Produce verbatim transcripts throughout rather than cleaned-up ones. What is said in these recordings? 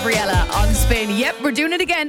Gabriella on Spin. Yep, we're doing it again.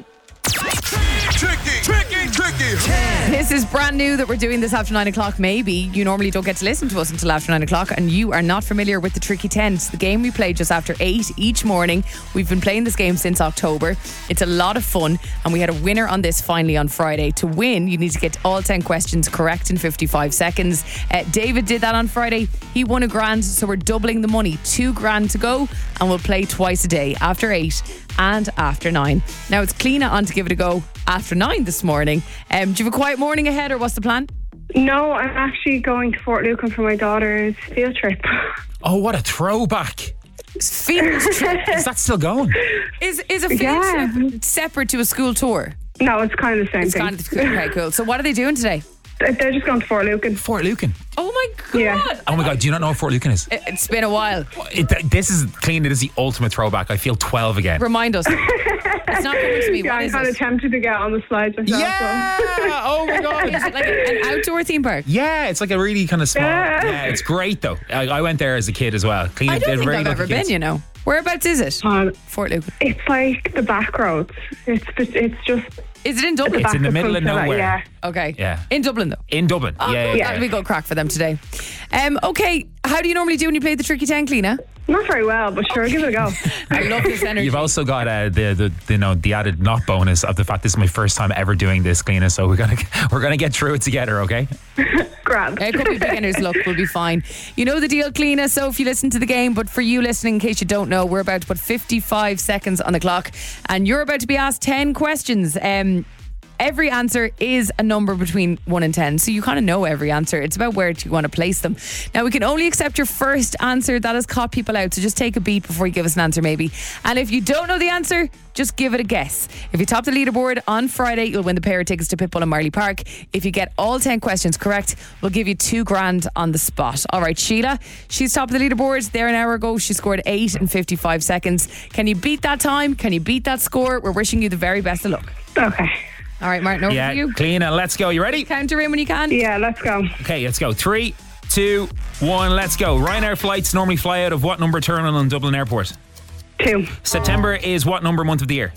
Tricky, tricky, tricky. This is brand new that we're doing this after nine o'clock. Maybe you normally don't get to listen to us until after nine o'clock, and you are not familiar with the Tricky ten. It's the game we play just after eight each morning. We've been playing this game since October. It's a lot of fun, and we had a winner on this finally on Friday. To win, you need to get all ten questions correct in fifty-five seconds. Uh, David did that on Friday. He won a grand, so we're doubling the money. Two grand to go, and we'll play twice a day after eight and after nine. Now it's Cliona on to give it a go after nine this morning. Um, do you have a quiet morning ahead, or what's the plan? No, I'm actually going to Fort Lucan for my daughter's field trip. Oh, what a throwback. Field trip. Is that still going? Is is a field Yeah. trip separate to a school tour? No, it's kind of the same It's thing. kind of okay, cool. So what are they doing today? They're just going to Fort Lucan. Fort Lucan. Oh my god! Yeah. Oh my God, do you not know what Fort Lucan is? It- It's been a while. It, this is clean. It is the ultimate throwback. I feel twelve again. Remind us. It's not coming to me. Yeah, What I'm is kind it? of tempted to get on the slides myself. Yeah. Oh my God. Is it like a- an outdoor theme park? Yeah, it's like a really kind of small. Yeah. Yeah, it's great though. I, I went there as a kid as well. Clean. I don't they're think very I've good ever for been. kids. You know, whereabouts is it? So, um, Fort Lucan. it's like the back roads. It's it's just Is it in Dublin? It's in the back middle of Punta, nowhere. Yeah. Okay. Yeah. In Dublin though. In Dublin. Oh, yeah, cool. yeah. That'll be a good crack for them today. Um, okay, how do you normally do when you play the Tricky ten, Cliona? Not very well, but sure, give it a go. I love this energy. You've also got uh, the, the the, you know the added not bonus of the fact this is my first time ever doing this, Cliona. So we're gonna we're gonna get through it together, okay? Grand. It could be beginner's luck. We'll be fine. You know the deal, Cliona. So if you listen to the game, but for you listening, in case you don't know, we're about to put fifty-five seconds on the clock, and you're about to be asked ten questions. Um, Every answer is a number between one and ten, so you kind of know every answer. It's about where do you want to place them. Now, we can only accept your first answer. That has caught people out, so just take a beat before you give us an answer, maybe. And if you don't know the answer, just give it a guess. If you top the leaderboard on Friday, you'll win the pair of tickets to Pitbull and Marley Park. If you get all ten questions correct, we'll give you two grand on the spot. All right, Sheila, she's top of the leaderboard. There an hour ago, she scored eight in fifty-five seconds. Can you beat that time? Can you beat that score? We're wishing you the very best of luck. Okay. All right, Martin, over Yeah, to you. Cliona, let's go. You ready? Counter in when you can. Yeah, let's go. Okay, let's go. Three, two, one, let's go. Ryanair flights normally fly out of what number terminal in Dublin Airport? Two. September is what number month of the year?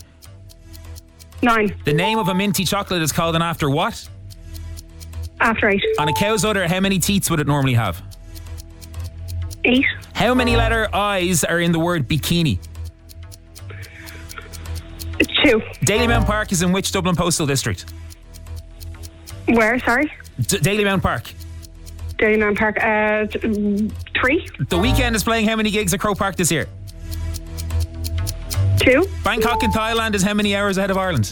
Nine. The name of a minty chocolate is called an after what? After eight. On a cow's udder, how many teats would it normally have? Eight. How many letter I's are in the word bikini? Two. Dalymount Park is in which Dublin postal district? Where, sorry? D- Dalymount Park. Dalymount Park. Uh, t- three. The Weekend is playing how many gigs at Croke Park this year? Two. Bangkok in Thailand is how many hours ahead of Ireland?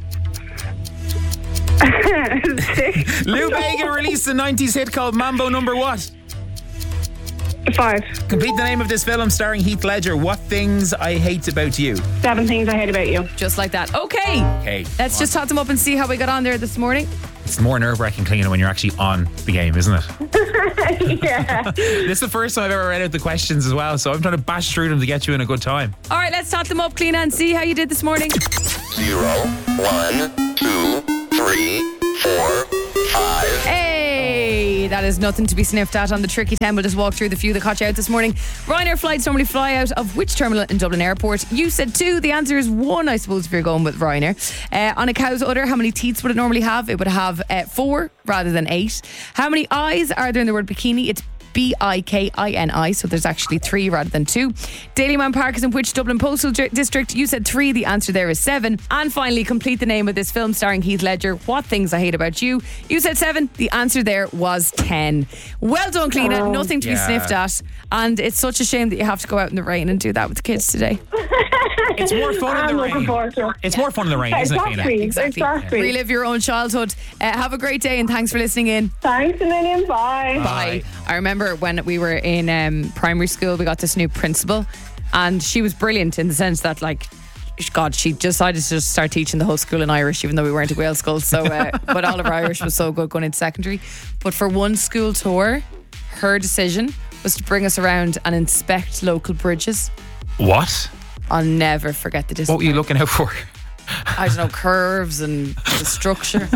Six. Lou Bega released a nineties hit called Mambo Number What? Five. Complete the name of this film starring Heath Ledger. What things I hate about you? Seven things I hate about you. Just like that. Okay. Okay. Let's just tot them up and see how we got on there this morning. It's more nerve-wracking, Cliona, when you're actually on the game, isn't it? Yeah. This is the first time I've ever read out the questions as well, so I'm trying to bash through them to get you in a good time. All right, let's tot them up, Cliona, and see how you did this morning. Zero, one, two, three, four, five. Hey, that is nothing to be sniffed at on the Tricky ten. We'll just walk through the few that caught you out this morning. Ryanair flights normally fly out of which terminal in Dublin Airport? You said two. The answer is one, I suppose, if you're going with Ryanair. Uh, on a cow's udder, how many teats would it normally have? It would have uh, four rather than eight. How many I's are there in the word bikini? It's B I K I N I, so there's actually three rather than two. Dalymount Park is in which Dublin Postal Di- District? You said three, the answer there is seven. And finally, complete the name of this film starring Heath Ledger. What things I hate about you? You said seven, the answer there was ten. Well done, Cliona. Oh. Nothing to be Yeah. sniffed at. And it's such a shame that you have to go out in the rain and do that with the kids today. It's more fun in I'm the looking rain. forward to it. It's more fun in the rain, isn't it, Cliona? Exactly. Exactly. Exactly. Relive your own childhood. Uh, have a great day and thanks for listening in. Thanks a million. Bye. Bye. I remember when we were in um, primary school, we got this new principal, and she was brilliant in the sense that, like, God, she decided to just start teaching the whole school in Irish, even though we weren't a Wales school. So, uh, but all of our Irish was so good going into secondary. But for one school tour, her decision was to bring us around and inspect local bridges. What? I'll never forget the discipline. What were you looking out for? I don't know, curves and the structure.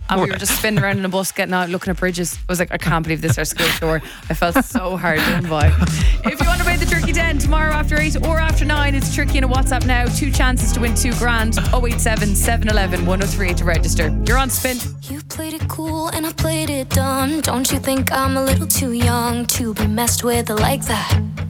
And we were just spinning around in a bus, getting out, looking at bridges. I was like, I can't believe this is our school tour. I felt so hard done by. If you want to play the Tricky Den tomorrow after eight or after nine, it's Tricky in a WhatsApp now. Two chances to win two grand. oh eight seven, seven one one, one oh three eight to register. You're on Spin. You played it cool and I played it dumb. Don't you think I'm a little too young to be messed with like that?